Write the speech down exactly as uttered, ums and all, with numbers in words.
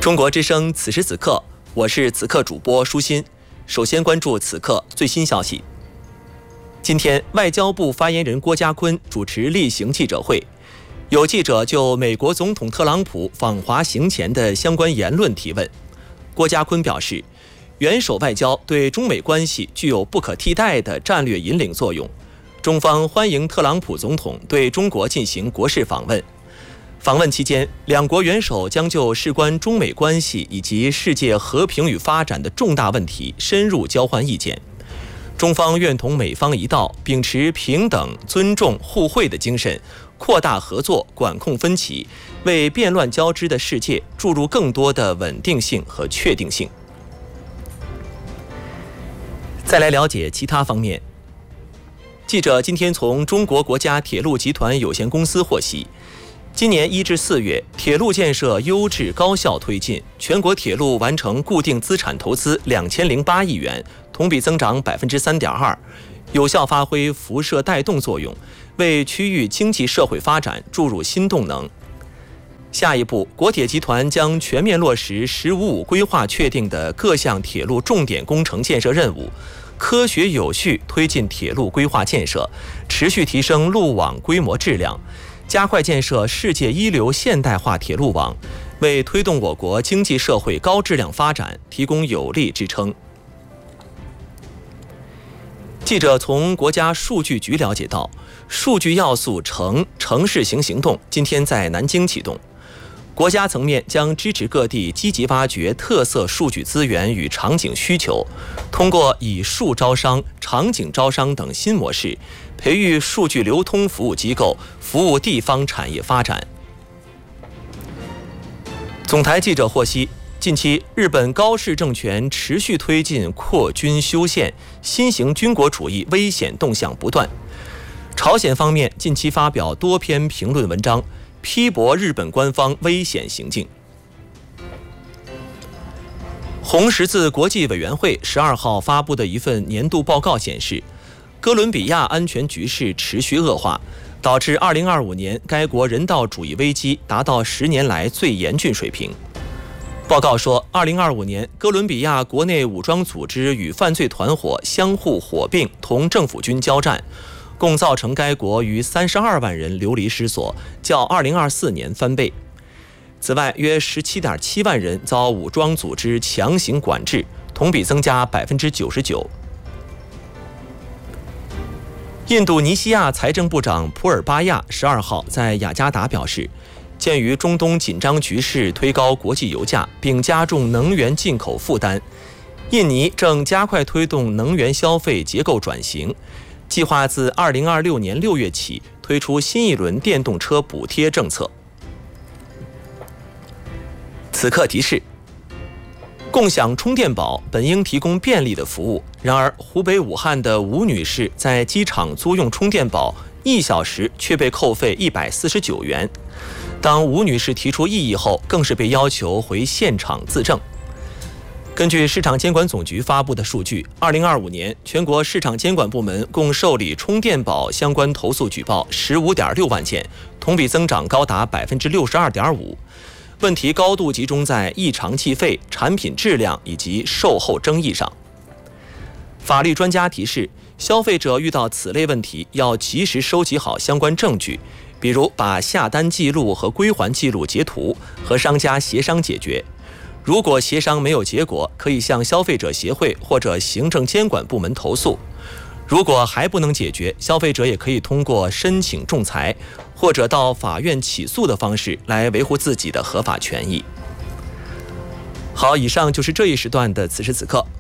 中国之声此时此刻，我是此刻主播舒心。首先关注此刻最新消息。今天，外交部发言人郭家坤主持例行记者会，有记者就美国总统特朗普访华行前的相关言论提问。郭家坤表示，元首外交对中美关系具有不可替代的战略引领作用，中方欢迎特朗普总统对中国进行国事访问。访问期间，两国元首将就事关中美关系以及世界和平与发展的重大问题深入交换意见。中方愿同美方一道，秉持平等、尊重、互惠的精神，扩大合作，管控分歧，为变乱交织的世界注入更多的稳定性和确定性。再来了解其他方面。记者今天从中国国家铁路集团有限公司获悉，今年一至四月，铁路建设优质高效推进，全国铁路完成固定资产投资两千零八亿元，同比增长百分之三点二，有效发挥辐射带动作用，为区域经济社会发展注入新动能。下一步，国铁集团将全面落实“十五五”规划确定的各项铁路重点工程建设任务，科学有序推进铁路规划建设，持续提升路网规模质量，加快建设世界一流现代化铁路网，为推动我国经济社会高质量发展提供有力支撑。记者从国家数据局了解到，数据要素城城市型行动今天在南京启动。国家层面将支持各地积极挖掘特色数据资源与场景需求，通过以数招商、场景招商等新模式，培育数据流通服务机构，服务地方产业发展。总台记者获悉，近期日本高市政权持续推进扩军修宪，新型军国主义危险动向不断。朝鲜方面近期发表多篇评论文章，批驳日本官方危险行径。红十字国际委员会十二号发布的一份年度报告显示，哥伦比亚安全局势持续恶化，导致二零二五年该国人道主义危机达到十年来最严峻水平。报告说，二零二五年哥伦比亚国内武装组织与犯罪团伙相互火并，同政府军交战，共造成该国逾三十二万人流离失所，较二零二四年翻倍。此外，约十七点七万人遭武装组织强行管制，同比增加百分之九十九。印度尼西亚财政部长普尔巴亚十二号在雅加达表示，鉴于中东紧张局势推高国际油价，并加重能源进口负担，印尼正加快推动能源消费结构转型，计划自二零二六年六月起推出新一轮电动车补贴政策。此刻提示：共享充电宝本应提供便利的服务，然而湖北武汉的吴女士在机场租用充电宝一小时却被扣费一百四十九元。当吴女士提出异议后，更是被要求回现场自证。根据市场监管总局发布的数据，二零二五年全国市场监管部门共受理充电宝相关投诉举报十五点六万件，同比增长高达百分之六十二点五。问题高度集中在异常计费、产品质量以及售后争议上。法律专家提示，消费者遇到此类问题要及时收集好相关证据，比如把下单记录和归还记录截图，和商家协商解决。如果协商没有结果，可以向消费者协会或者行政监管部门投诉。如果还不能解决，消费者也可以通过申请仲裁或者到法院起诉的方式来维护自己的合法权益。好，以上就是这一时段的此时此刻，